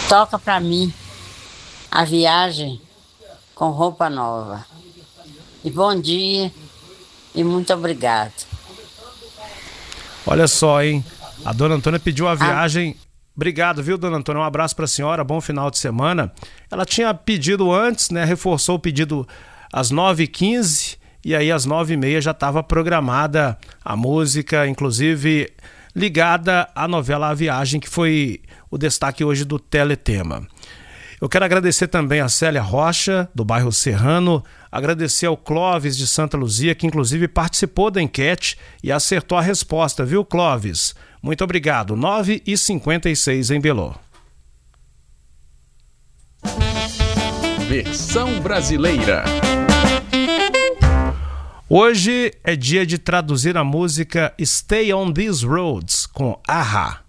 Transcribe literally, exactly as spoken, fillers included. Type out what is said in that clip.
Toca pra mim A Viagem com Roupa Nova. E bom dia e muito obrigado. Olha só, hein? A dona Antônia pediu a viagem. Obrigado, viu, dona Antônia? Um abraço pra senhora, bom final de semana. Ela tinha pedido antes, né? Reforçou o pedido às nove e quinze e aí às nove e meia já estava programada a música, inclusive ligada à novela A Viagem, que foi o destaque hoje do Teletema. Eu quero agradecer também a Célia Rocha, do bairro Serrano, agradecer ao Clóvis de Santa Luzia, que inclusive participou da enquete e acertou a resposta, viu, Clóvis? Muito obrigado. nove e cinquenta e seis em Belô. Versão brasileira. Hoje é dia de traduzir a música Stay on These Roads, com A-ha.